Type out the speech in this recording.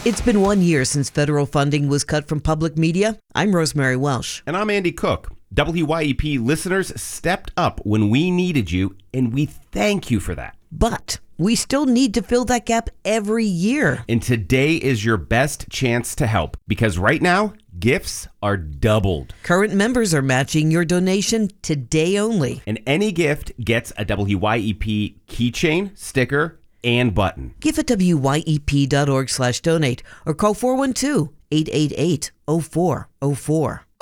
It's been 1 year since federal funding was cut from public media. I'm Rosemary Welsh. And I'm Andy Cook. WYEP listeners stepped up when we needed you, and we thank you for that. But we still need to fill that gap every year. And today is your best chance to help, because right now, gifts are doubled. Current members are matching your donation today only. And any gift gets a WYEP keychain, sticker, and button. Give at wyep.org/donate or call 412-888-0404.